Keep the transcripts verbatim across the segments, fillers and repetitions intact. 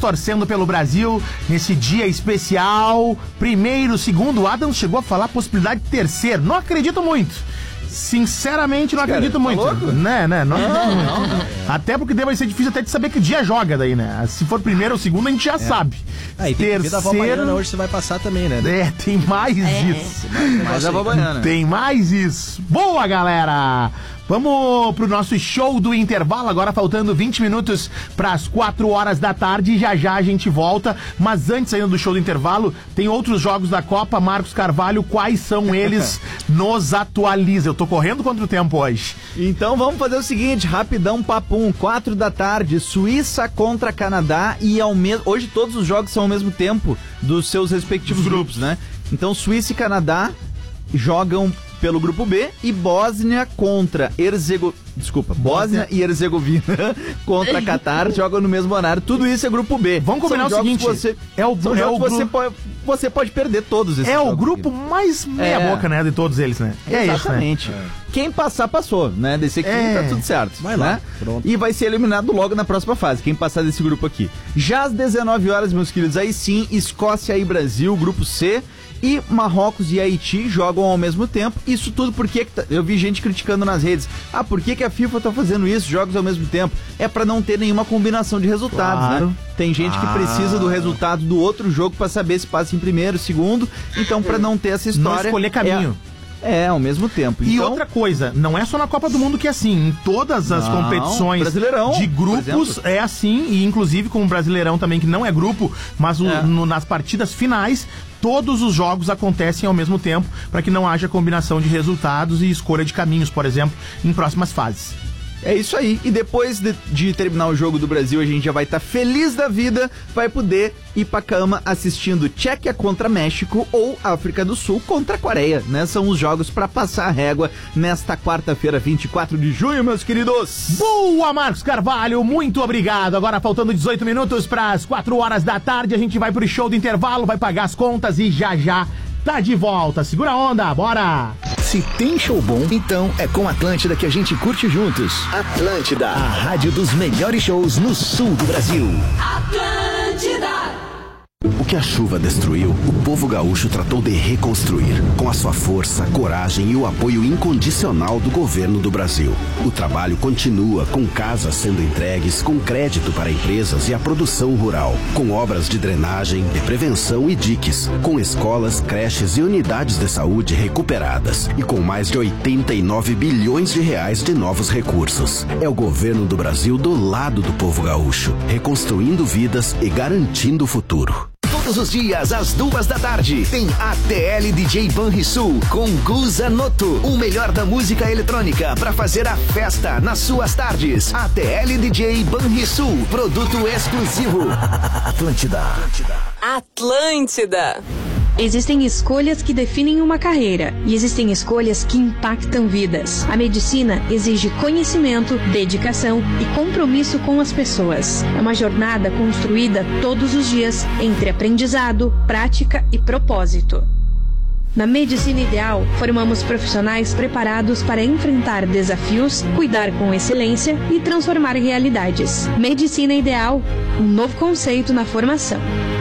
torcendo pelo Brasil nesse dia especial. Primeiro, segundo, o Adams chegou a falar a possibilidade de terceiro. Não acredito muito. Sinceramente, não Cara, acredito tá muito. louco? Né, né? Não, Não, não, não, não. Até porque daí vai ser difícil até de saber que dia joga daí, né? Se for primeiro ou segundo, a gente já é. sabe. Ah, e tem que ver da avó Baiana, hoje você vai passar também, né? É, tem mais É. isso. Mas a avó Baiana. Tem mais isso. Boa, galera! Vamos pro nosso show do intervalo, agora faltando vinte minutos para as quatro horas da tarde. Já já a gente volta, mas antes ainda do show do intervalo, tem outros jogos da Copa. Marcos Carvalho, quais são eles? Nos atualiza. Eu tô correndo contra o tempo hoje. Então vamos fazer o seguinte, rapidão, papum, quatro da tarde, Suíça contra Canadá e ao mesmo... Hoje todos os jogos são ao mesmo tempo dos seus respectivos grupos, né? Então Suíça e Canadá jogam pelo grupo B e Bósnia contra Herzegovina. Desculpa, Bósnia, Bósnia e Herzegovina contra Catar jogam no mesmo horário. Tudo isso é grupo B. Vamos combinar São o seguinte: você, é o, são é jogos o que você grupo... pode, você pode perder todos esses É jogos o grupo aqui. mais meia-boca, É. né? De todos eles, né? É Exatamente. isso, né? Quem passar, passou, né? Desse aqui É. tá tudo certo. Vai lá, né? pronto. E vai ser eliminado logo na próxima fase, quem passar desse grupo aqui. Já às dezenove horas, meus queridos, aí sim, Escócia e Brasil, grupo C. E Marrocos e Haiti jogam ao mesmo tempo. Isso tudo porque eu vi gente criticando nas redes. Ah, por que, que a FIFA tá fazendo isso, jogos ao mesmo tempo? É pra não ter nenhuma combinação de resultados, Claro. né? Tem gente que Ah. precisa do resultado do outro jogo pra saber se passa em primeiro, segundo. Então, pra não ter essa história... Não escolher caminho. É, é ao mesmo tempo. E então, outra coisa, não é só na Copa do Mundo que é assim. Em todas as Não, competições Brasileirão, de por grupos exemplo. é assim. E inclusive com o Brasileirão também, que não é grupo, mas o- É. no- nas partidas finais, todos os jogos acontecem ao mesmo tempo, para que não haja combinação de resultados e escolha de caminhos, por exemplo, em próximas fases. É isso aí. E depois de, de terminar o jogo do Brasil, a gente já vai estar feliz da vida, vai poder ir pra cama assistindo Tchequia contra México ou África do Sul contra a Coreia, né? São os jogos pra passar a régua nesta quarta-feira, vinte e quatro de junho, meus queridos. Boa, Marcos Carvalho, muito obrigado. Agora faltando dezoito minutos para as quatro horas da tarde, a gente vai pro show do intervalo, vai pagar as contas e já já tá de volta. Segura a onda, bora! Se tem show bom, então é com Atlântida que a gente curte juntos. Atlântida, a rádio dos melhores shows no sul do Brasil. Atlântida! O que a chuva destruiu, o povo gaúcho tratou de reconstruir, com a sua força, coragem e o apoio incondicional do governo do Brasil. O trabalho continua, com casas sendo entregues, com crédito para empresas e a produção rural, com obras de drenagem, de prevenção e diques, com escolas, creches e unidades de saúde recuperadas e com mais de oitenta e nove bilhões de reais de novos recursos. É o governo do Brasil do lado do povo gaúcho, reconstruindo vidas e garantindo o futuro. Todos os dias, às duas da tarde, tem A T L D J Banrisul com Guza Noto. O melhor da música eletrônica para fazer a festa nas suas tardes. A T L D J Banrisul, produto exclusivo. Atlântida. Atlântida! Existem escolhas que definem uma carreira e existem escolhas que impactam vidas. A medicina exige conhecimento, dedicação e compromisso com as pessoas. É uma jornada construída todos os dias entre aprendizado, prática e propósito. Na Medicina Ideal, formamos profissionais preparados para enfrentar desafios, cuidar com excelência e transformar realidades. Medicina Ideal, um novo conceito na formação.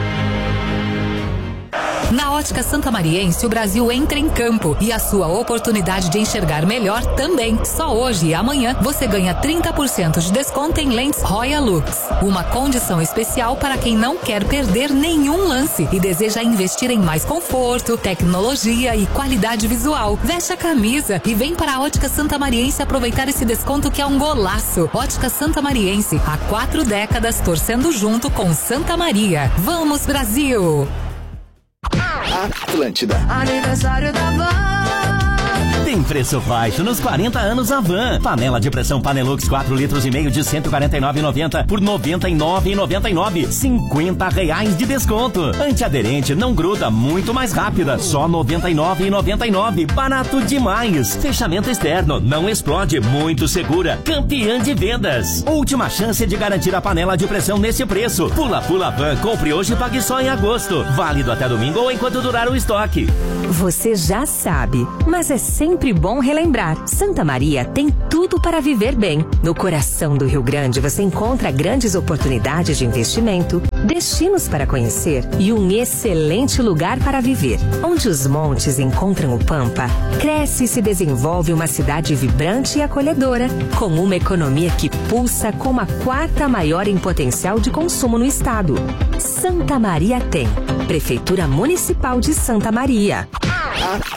Na Ótica Santamariense, o Brasil entra em campo e a sua oportunidade de enxergar melhor também. Só hoje e amanhã você ganha trinta por cento de desconto em lentes Royal Lux. Uma condição especial para quem não quer perder nenhum lance e deseja investir em mais conforto, tecnologia e qualidade visual. Veste a camisa e vem para a Ótica Santamariense aproveitar esse desconto que é um golaço. Ótica Santamariense, há quatro décadas torcendo junto com Santa Maria. Vamos, Brasil! Atlântida. Aniversário da Van! Tem preço baixo nos quarenta anos Avan. Panela de pressão Panelux quatro litros e meio de cento e quarenta e nove reais e noventa centavos por noventa e nove reais e noventa e nove centavos. cinquenta reais de desconto. Antiaderente não gruda, muito mais rápida. Só noventa e nove reais e noventa e nove centavos. Barato demais. Fechamento externo, não explode, muito segura. Campeã de vendas. Última chance de garantir a panela de pressão nesse preço. Pula Pula Van, compre hoje e pague só em agosto. Válido até domingo ou enquanto durar o estoque. Você já sabe, mas é sempre sempre bom relembrar. Santa Maria tem tudo para viver bem. No coração do Rio Grande você encontra grandes oportunidades de investimento, destinos para conhecer e um excelente lugar para viver. Onde os montes encontram o Pampa, cresce e se desenvolve uma cidade vibrante e acolhedora, com uma economia que pulsa como a quarta maior em potencial de consumo no estado. Santa Maria tem. Prefeitura Municipal de Santa Maria.